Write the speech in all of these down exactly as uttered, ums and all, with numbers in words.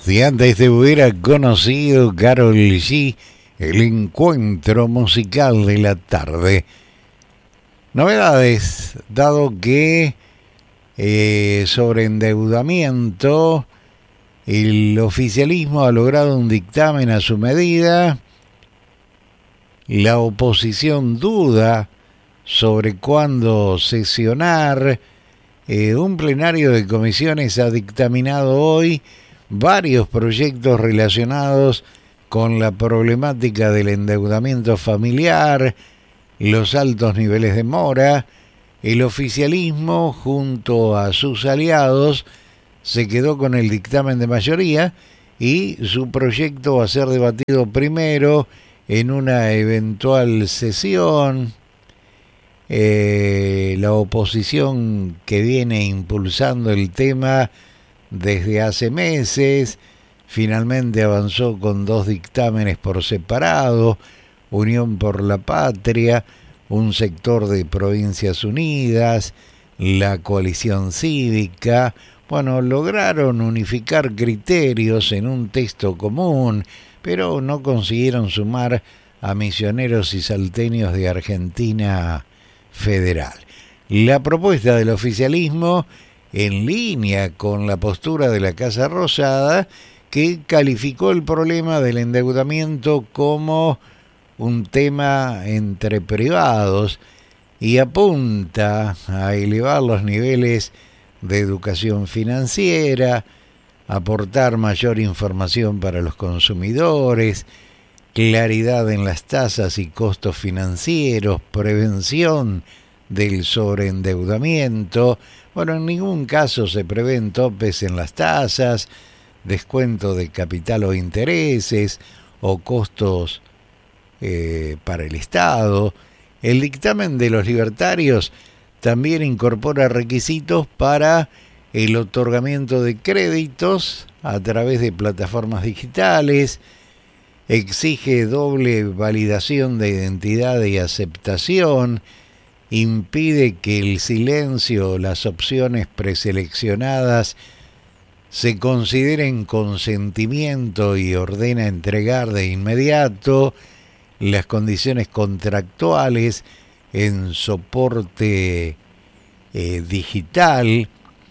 Si antes te hubiera conocido, Karol G, el encuentro musical de la tarde. Novedades, dado que eh, sobre endeudamiento, el oficialismo ha logrado un dictamen a su medida. La oposición duda sobre cuándo sesionar. Eh, un plenario de comisiones ha dictaminado hoy varios proyectos relacionados con la problemática del endeudamiento familiar, los altos niveles de mora. El oficialismo, junto a sus aliados, se quedó con el dictamen de mayoría y su proyecto va a ser debatido primero en una eventual sesión. Eh, la oposición, que viene impulsando el tema desde hace meses, finalmente avanzó con dos dictámenes por separado: Unión por la Patria, un sector de Provincias Unidas, la Coalición Cívica. Bueno, lograron unificar criterios en un texto común, pero no consiguieron sumar a misioneros y salteños de Argentina Federal. La propuesta del oficialismo, en línea con la postura de la Casa Rosada, que calificó el problema del endeudamiento como un tema entre privados y apunta a elevar los niveles de educación financiera, aportar mayor información para los consumidores, claridad en las tasas y costos financieros, prevención del sobreendeudamiento. Bueno, en ningún caso se prevén topes en las tasas, descuento de capital o intereses o costos eh, para el Estado. El dictamen de los libertarios también incorpora requisitos para el otorgamiento de créditos a través de plataformas digitales, exige doble validación de identidad y aceptación, impide que el silencio o las opciones preseleccionadas se consideren consentimiento y ordena entregar de inmediato las condiciones contractuales en soporte eh, digital.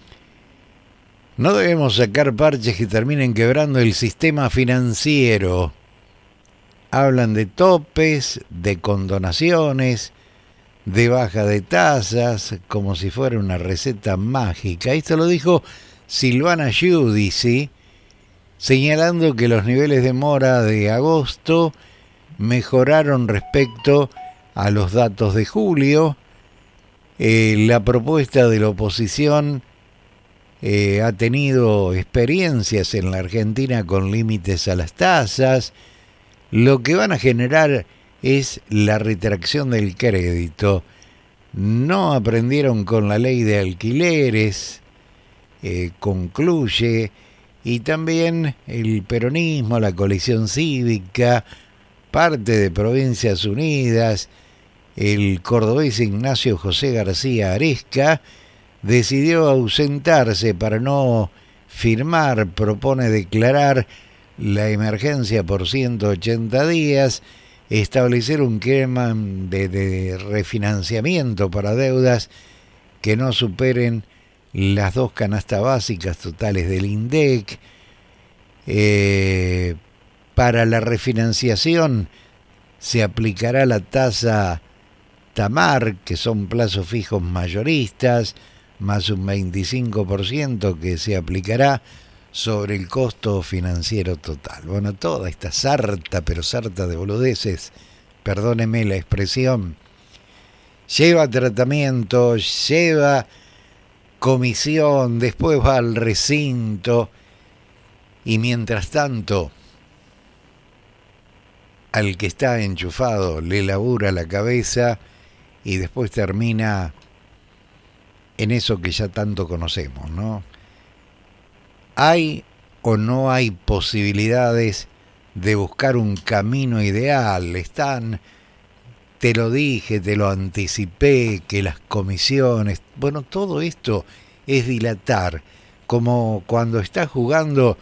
No debemos sacar parches que terminen quebrando el sistema financiero. Hablan de topes, de condonaciones, de baja de tasas, como si fuera una receta mágica. Esto lo dijo Silvana Giudici, señalando que los niveles de mora de agosto mejoraron respecto a los datos de julio. Eh, la propuesta de la oposición eh, ha tenido experiencias en la Argentina con límites a las tasas. Lo que van a generar es la retracción del crédito. No aprendieron con la ley de alquileres, eh, concluye, y también el peronismo, la coalición cívica, parte de Provincias Unidas, el cordobés Ignacio José García Aresca decidió ausentarse para no firmar. Propone declarar la emergencia por ciento ochenta días, establecer un esquema de, de refinanciamiento para deudas que no superen las dos canastas básicas totales del INDEC. Eh, para la refinanciación se aplicará la tasa Tamar, que son plazos fijos mayoristas, más un veinticinco por ciento que se aplicará sobre el costo financiero total. Bueno, toda esta sarta, pero sarta de boludeces, perdóneme la expresión, lleva tratamiento, lleva comisión, después va al recinto, y mientras tanto, al que está enchufado le labura la cabeza y después termina en eso que ya tanto conocemos, ¿no? ¿Hay o no hay posibilidades de buscar un camino ideal? Están, te lo dije, te lo anticipé, que las comisiones, bueno, todo esto es dilatar, como cuando estás jugando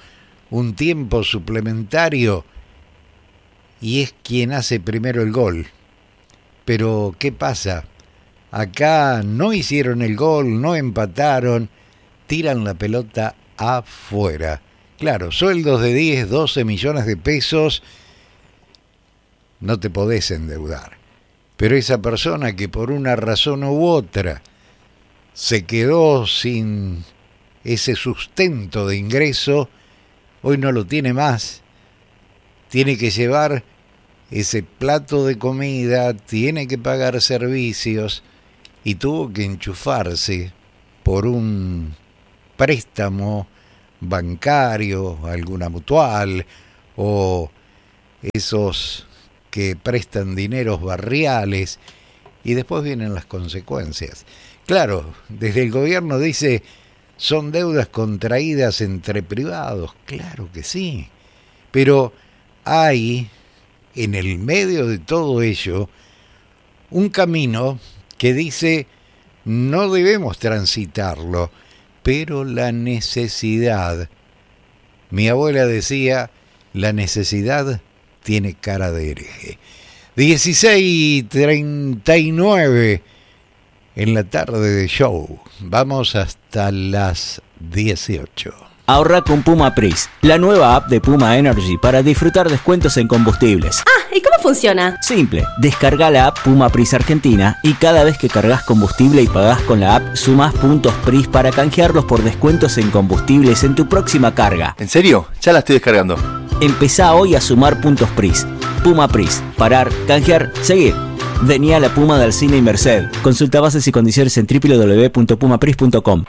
un tiempo suplementario y es quien hace primero el gol. Pero ¿qué pasa? Acá no hicieron el gol, no empataron, tiran la pelota afuera. Claro, sueldos de diez, doce millones de pesos, no te podés endeudar. Pero esa persona que por una razón u otra se quedó sin ese sustento de ingreso, hoy no lo tiene más. Tiene que llevar ese plato de comida, tiene que pagar servicios y tuvo que enchufarse por un préstamo bancario, alguna mutual o esos que prestan dineros barriales y después vienen las consecuencias. Claro, desde el gobierno dice, son deudas contraídas entre privados. Claro que sí, pero hay en el medio de todo ello un camino que dice, no debemos transitarlo, pero la necesidad, mi abuela decía, la necesidad tiene cara de hereje. dieciséis treinta y nueve en la tarde de show. Vamos hasta las dieciocho. Ahorra con Puma Pris, la nueva app de Puma Energy para disfrutar descuentos en combustibles. Ah, ¿y cómo funciona? Simple, descarga la app Puma Pris Argentina y cada vez que cargas combustible y pagás con la app, sumás puntos Pris para canjearlos por descuentos en combustibles en tu próxima carga. ¿En serio? Ya la estoy descargando. Empezá hoy a sumar puntos Pris. Puma Pris, parar, canjear, seguir. Vení a la Puma de Alsina y Merced. Consulta bases y condiciones en doble u doble u doble u punto puma pris punto com.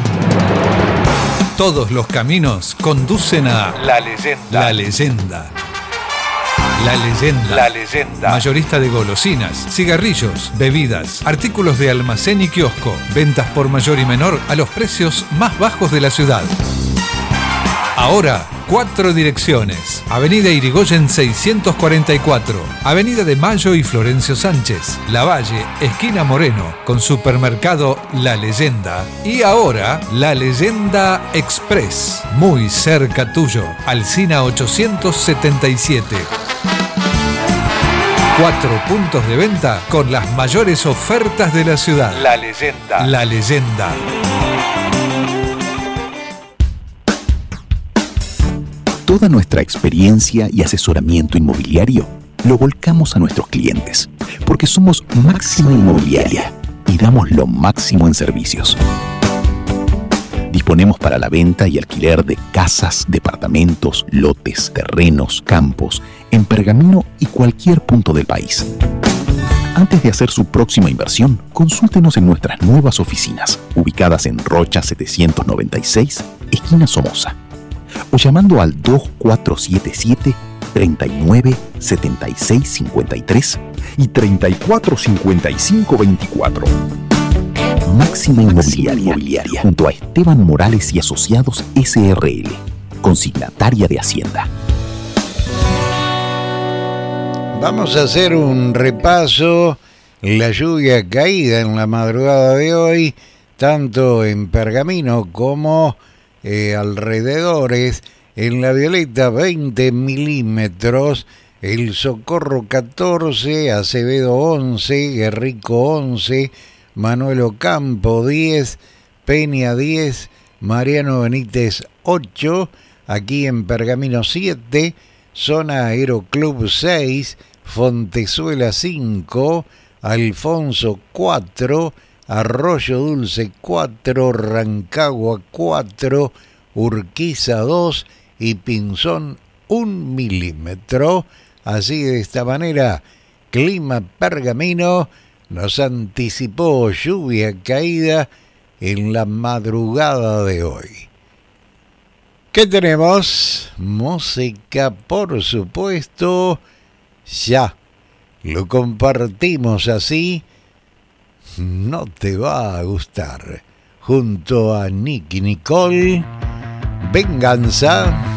Todos los caminos conducen a La Leyenda. La Leyenda. La Leyenda. La Leyenda. Mayorista de golosinas, cigarrillos, bebidas, artículos de almacén y kiosco. Ventas por mayor y menor a los precios más bajos de la ciudad. Ahora, cuatro direcciones. Avenida Irigoyen seiscientos cuarenta y cuatro, Avenida de Mayo y Florencio Sánchez, Lavalle, esquina Moreno, con supermercado La Leyenda. Y ahora, La Leyenda Express, muy cerca tuyo, Alsina ochocientos setenta y siete. Cuatro puntos de venta con las mayores ofertas de la ciudad. La Leyenda. La Leyenda. Toda nuestra experiencia y asesoramiento inmobiliario lo volcamos a nuestros clientes, porque somos Máxima Inmobiliaria y damos lo máximo en servicios. Disponemos para la venta y alquiler de casas, departamentos, lotes, terrenos, campos, en Pergamino y cualquier punto del país. Antes de hacer su próxima inversión, consúltenos en nuestras nuevas oficinas, ubicadas en Rocha setecientos noventa y seis, esquina Somoza, o llamando al dos cuatro siete siete, tres nueve, siete seis cinco tres y treinta y cuatro cincuenta y cinco veinticuatro. Máxima Inmobiliaria, Inmobiliaria, junto a Esteban Morales y Asociados S R L, consignataria de Hacienda. Vamos a hacer un repaso. La lluvia caída en la madrugada de hoy, tanto en Pergamino como Eh, alrededores. En La Violeta veinte milímetros, El Socorro catorce, Acevedo once, Guerrico once, Manuel Ocampo diez, Peña diez, Mariano Benítez ocho, aquí en Pergamino siete, Zona Aeroclub seis, Fontezuela cinco, Alfonso cuatro, Arroyo Dulce cuatro, Rancagua cuatro, Urquiza dos y Pinzón un milímetro. Así, de esta manera, Clima Pergamino nos anticipó lluvia caída en la madrugada de hoy. ¿Qué tenemos? Música, por supuesto. Ya lo compartimos así. No te va a gustar. Junto a Nicky Nicole, Venganza.